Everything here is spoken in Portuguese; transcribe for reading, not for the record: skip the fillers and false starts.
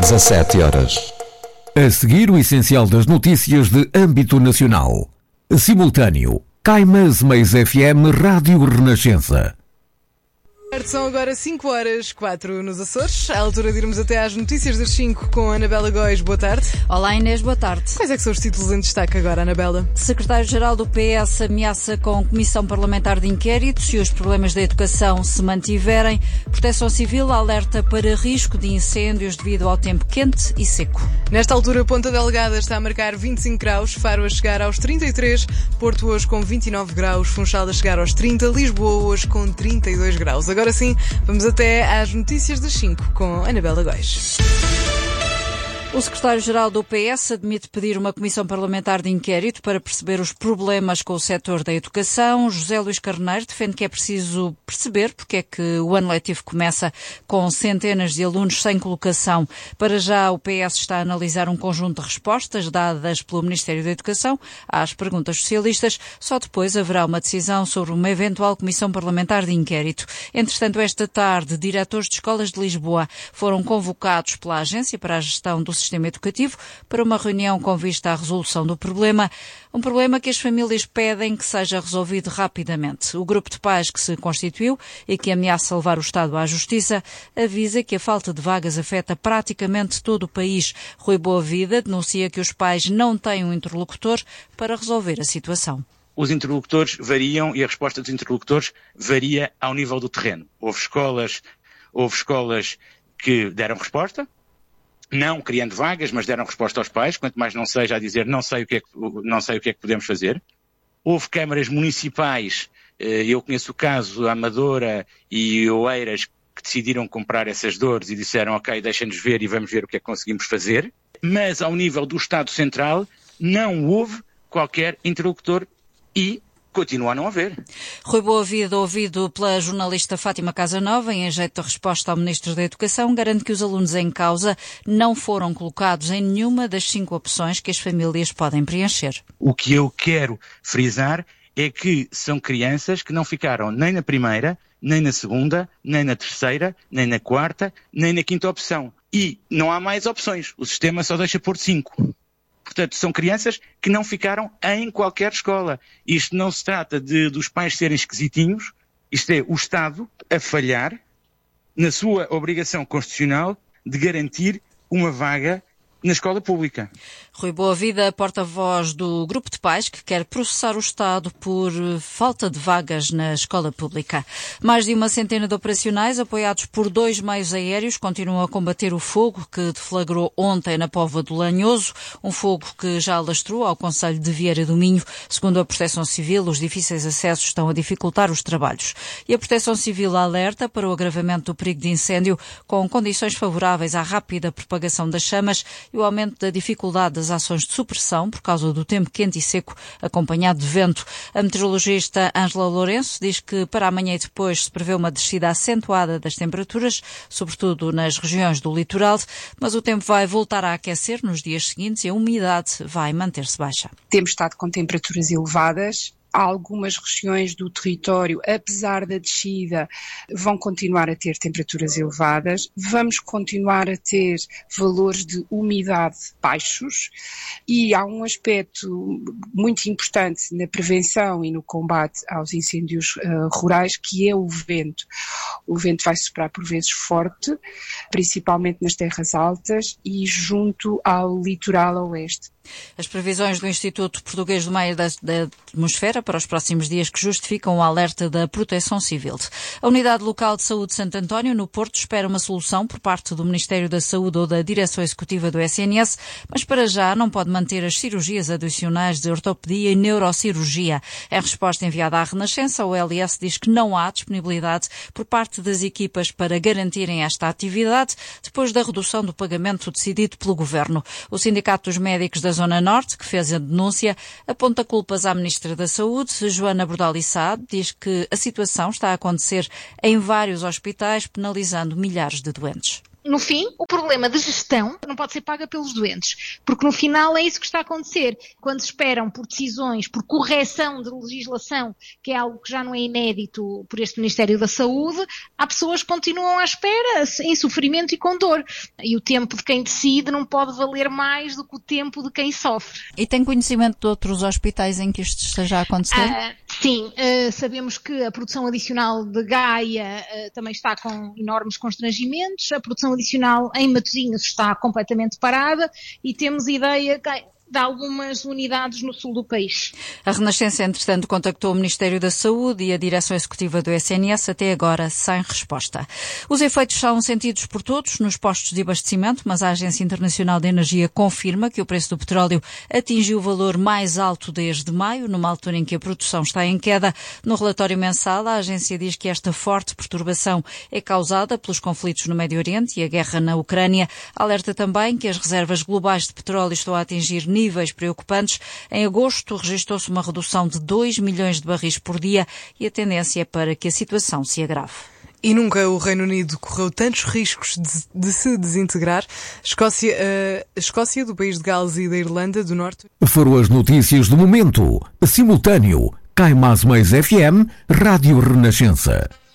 17 horas. A seguir, o essencial das notícias de âmbito nacional. Simultâneo, Caimas Mais FM Rádio Renascença. São agora 5 horas 4 nos Açores, à altura de irmos até às notícias das 5 com a Anabela Góis. Boa tarde. Olá Inês, boa tarde. Quais é que são os títulos em destaque agora, Anabela? Secretário-Geral do PS ameaça com Comissão Parlamentar de Inquérito se os problemas da educação se mantiverem. Proteção Civil alerta para risco de incêndios devido ao tempo quente e seco. Nesta altura, Ponta Delgada está a marcar 25 graus, Faro a chegar aos 33, Porto hoje com 29 graus, Funchal a chegar aos 30, Lisboa hoje com 32 graus. Agora sim, vamos até às notícias das 5 com Anabela Góis. O secretário-geral do PS admite pedir uma comissão parlamentar de inquérito para perceber os problemas com o setor da educação. José Luís Carneiro defende que é preciso perceber porque é que o ano letivo começa com centenas de alunos sem colocação. Para já, o PS está a analisar um conjunto de respostas dadas pelo Ministério da Educação às perguntas socialistas. Só depois haverá uma decisão sobre uma eventual comissão parlamentar de inquérito. Entretanto, esta tarde, diretores de escolas de Lisboa foram convocados pela Agência para a Gestão do Sistema Educativo para uma reunião com vista à resolução do problema, um problema que as famílias pedem que seja resolvido rapidamente. O grupo de pais que se constituiu e que ameaça levar o Estado à Justiça avisa que a falta de vagas afeta praticamente todo o país. Rui Boavida denuncia que os pais não têm um interlocutor para resolver a situação. Os interlocutores variam e a resposta dos interlocutores varia ao nível do terreno. Houve escolas que deram resposta, não criando vagas, mas deram resposta aos pais, quanto mais não seja a dizer não sei o que é que podemos fazer. Houve câmaras municipais, eu conheço o caso Amadora e Oeiras, que decidiram comprar essas dores e disseram ok, deixem-nos ver e vamos ver o que é que conseguimos fazer. Mas ao nível do Estado Central não houve qualquer interlocutor e continua a não haver. Rui Boavida, ouvido pela jornalista Fátima Casanova, em jeito de resposta ao Ministro da Educação, garante que os alunos em causa não foram colocados em nenhuma das 5 opções que as famílias podem preencher. O que eu quero frisar é que são crianças que não ficaram nem na primeira, nem na segunda, nem na terceira, nem na quarta, nem na quinta opção. E não há mais opções. O sistema só deixa por 5. Portanto, são crianças que não ficaram em qualquer escola. Isto não se trata dos pais serem esquisitinhos, isto é o Estado a falhar na sua obrigação constitucional de garantir uma vaga na escola pública. Rui Boavida, porta-voz do grupo de pais que quer processar o Estado por falta de vagas na escola pública. Mais de uma centena de operacionais, apoiados por 2 meios aéreos, continuam a combater o fogo que deflagrou ontem na Póvoa do Lanhoso, um fogo que já alastrou ao concelho de Vieira do Minho. Segundo a Proteção Civil, os difíceis acessos estão a dificultar os trabalhos. E a Proteção Civil alerta para o agravamento do perigo de incêndio, com condições favoráveis à rápida propagação das chamas e o aumento da dificuldade das ações de supressão por causa do tempo quente e seco acompanhado de vento. A meteorologista Ângela Lourenço diz que para amanhã e depois se prevê uma descida acentuada das temperaturas, sobretudo nas regiões do litoral, mas o tempo vai voltar a aquecer nos dias seguintes e a umidade vai manter-se baixa. Temos estado com temperaturas elevadas. Algumas regiões do território, apesar da descida, vão continuar a ter temperaturas elevadas. Vamos continuar a ter valores de umidade baixos e há um aspecto muito importante na prevenção e no combate aos incêndios rurais, que é o vento. O vento vai soprar por vezes forte, principalmente nas terras altas e junto ao litoral oeste. As previsões do Instituto Português do Meio da Atmosfera para os próximos dias que justificam o alerta da Proteção Civil. A Unidade Local de Saúde de Santo António, no Porto, espera uma solução por parte do Ministério da Saúde ou da Direção Executiva do SNS, mas para já não pode manter as cirurgias adicionais de ortopedia e neurocirurgia. Em resposta enviada à Renascença, o LS diz que não há disponibilidade por parte das equipas para garantirem esta atividade depois da redução do pagamento decidido pelo Governo. O Sindicato dos Médicos da Zona Norte, que fez a denúncia, aponta culpas à Ministra da Saúde. Joana Bordal Saad diz que a situação está a acontecer em vários hospitais, penalizando milhares de doentes. no fim, o problema de gestão não pode ser paga pelos doentes, porque no final é isso que está a acontecer. Quando esperam por decisões, por correção de legislação, que é algo que já não é inédito por este Ministério da Saúde, há pessoas que continuam à espera, em sofrimento e com dor. E o tempo de quem decide não pode valer mais do que o tempo de quem sofre. E tem conhecimento de outros hospitais em que isto esteja a acontecer? Sim, sabemos que a produção adicional de Gaia também está com enormes constrangimentos, a produção adicional em Matosinhos está completamente parada e temos ideia de algumas unidades no sul do país. A Renascença, entretanto, contactou o Ministério da Saúde e a Direção Executiva do SNS, até agora sem resposta. Os efeitos são sentidos por todos nos postos de abastecimento, mas a Agência Internacional de Energia confirma que o preço do petróleo atingiu o valor mais alto desde maio, numa altura em que a produção está em queda. No relatório mensal, a agência diz que esta forte perturbação é causada pelos conflitos no Médio Oriente e a guerra na Ucrânia. Alerta também que as reservas globais de petróleo estão a atingir níveis preocupantes. Em agosto, registrou-se uma redução de 2 milhões de barris por dia e a tendência é para que a situação se agrave. E nunca o Reino Unido correu tantos riscos de se desintegrar. A Escócia, do país de Gales e da Irlanda do Norte. Foram as notícias do momento. Simultâneo. Cai Mais FM, Rádio Renascença.